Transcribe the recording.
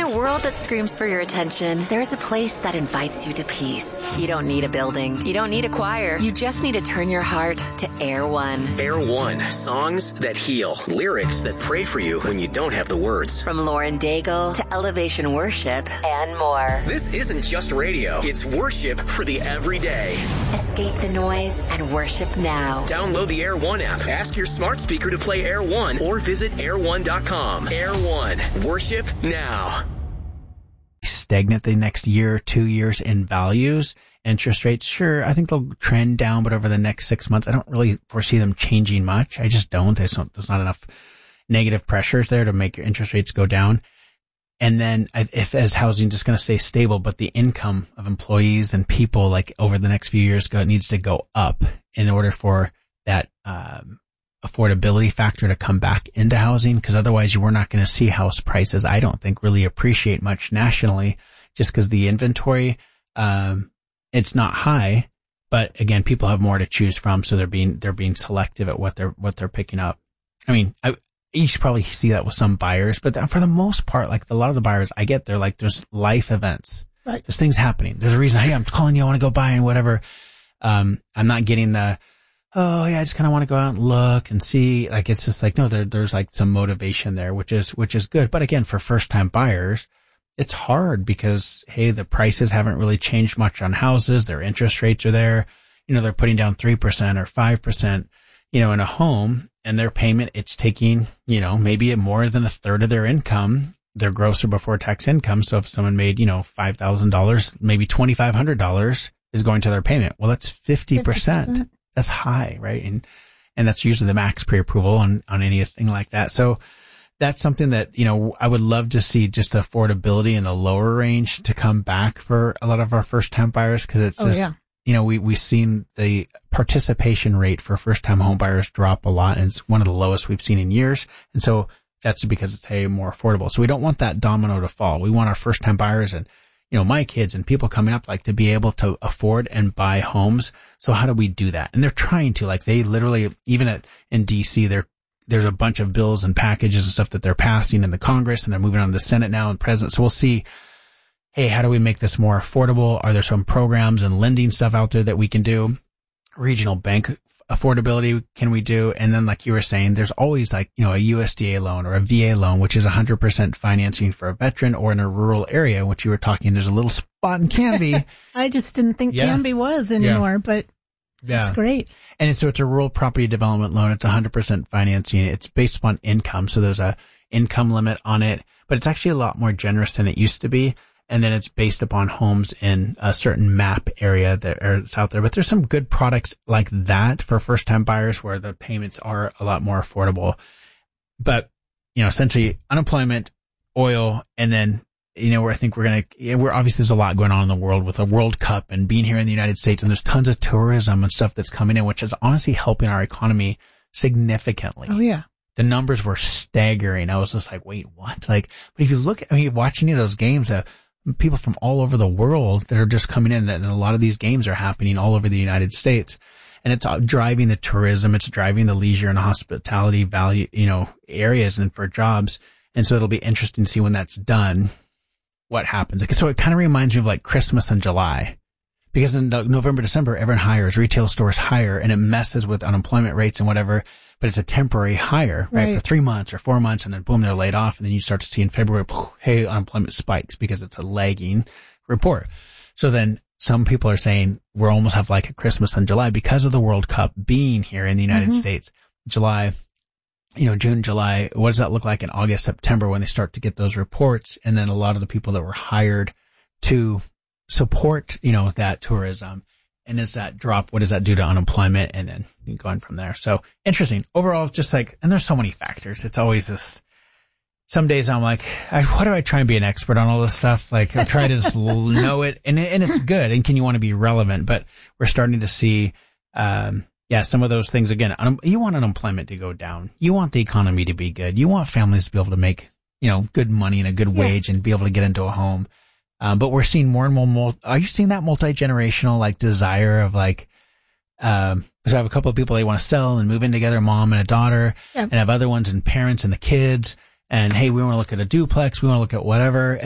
a world that screams for your attention, there's a place that invites you to peace. You don't need a building. You don't need a choir. You just need to turn your heart to Air One. Air One. Songs that heal. Lyrics that pray for you when you don't have the words. From Lauren Daigle to Elevation Worship and more. This isn't just radio. It's worship for the everyday. Escape the noise and worship now. Download the Air One app. Ask your smart speaker to play Air One or visit air1.com. Air One. Worship now. Stagnant the next year, 2 years in values. Interest rates, sure, I think they'll trend down, but over the next 6 months, I don't really foresee them changing much. I just don't. There's not enough negative pressures there to make your interest rates go down. And then as housing just going to stay stable, but the income of employees and people like over the next few years needs to go up in order for that affordability factor to come back into housing, because otherwise we're not going to see house prices, I don't think, really appreciate much nationally, just because the inventory, it's not high, but again, people have more to choose from, so they're being selective at what they're picking up. I mean, you should probably see that with some buyers, but for the most part, like a lot of the buyers I get, they're like, there's life events, right? There's things happening. There's a reason. Hey, I'm calling you. I want to go buy and whatever. I'm not getting the, oh yeah, I just kind of want to go out and look and see. Like, it's just like, no, there's like some motivation there, which is good. But again, for first time buyers, it's hard because, hey, the prices haven't really changed much on houses. Their interest rates are there. They're putting down 3% or 5%, in a home, and their payment, it's taking, maybe more than a third of their income, their gross or before tax income. So if someone made, $5,000, maybe $2,500 is going to their payment. Well, that's 50%. That's high, right? And that's usually the max pre-approval on anything like that. So that's something that, I would love to see, just affordability in the lower range to come back for a lot of our first time buyers. Cause it's we've seen the participation rate for first time home buyers drop a lot, and it's one of the lowest we've seen in years. And so that's because it's more affordable. So we don't want that domino to fall. We want our first time buyers and, my kids and people coming up, like, to be able to afford and buy homes. So how do we do that? And they're trying to, like, they literally, even in DC, there's a bunch of bills and packages and stuff that they're passing in the Congress, and they're moving on to the Senate now and President. So we'll see, hey, how do we make this more affordable? Are there some programs and lending stuff out there that we can do? Regional bank affordability can we do? And then, like you were saying, there's always like, a USDA loan or a VA loan, which is 100% financing for a veteran, or in a rural area, which you were talking, there's a little spot in Canby. I just didn't think Canby was anymore, but that's great. And so it's a rural property development loan. It's 100% financing. It's based upon income. So there's a income limit on it, but it's actually a lot more generous than it used to be. And then it's based upon homes in a certain map area that are out there. But there's some good products like that for first time buyers where the payments are a lot more affordable. But, essentially unemployment, oil, and then, where I think we're obviously there's a lot going on in the world with a World Cup and being here in the United States. And there's tons of tourism and stuff that's coming in, which is honestly helping our economy significantly. Oh, yeah. The numbers were staggering. I was just like, wait, what? Like, but if you look, you watch any of those games, people from all over the world that are just coming in, and a lot of these games are happening all over the United States, and it's driving the tourism, it's driving the leisure and hospitality value, areas and for jobs. And so it'll be interesting to see when that's done, what happens. Like, so it kind of reminds me of like Christmas in July, because in November, December, everyone hires, retail stores hire, and it messes with unemployment rates and whatever. But it's a temporary hire, right? For 3 months or 4 months, and then boom, they're laid off. And then you start to see in February, hey, unemployment spikes because it's a lagging report. So then some people are saying we'll almost have like a Christmas in July because of the World Cup being here in the United States. July, June, July, what does that look like in August, September when they start to get those reports? And then a lot of the people that were hired to support, that tourism. And is that drop? What does that do to unemployment? And then going from there. So interesting. Overall, just like, and there's so many factors. It's always this, some days I'm like, why do I try and be an expert on all this stuff? Like I try to just know it, and it's good. And you want to be relevant, but we're starting to see, some of those things again. You want unemployment to go down. You want the economy to be good. You want families to be able to make, good money and a good wage and be able to get into a home. But we're seeing more and more, are you seeing that multi-generational, like, desire of like, because I have a couple of people, they want to sell and move in together, mom and a daughter, and have other ones and parents and the kids. And hey, we want to look at a duplex. We want to look at whatever.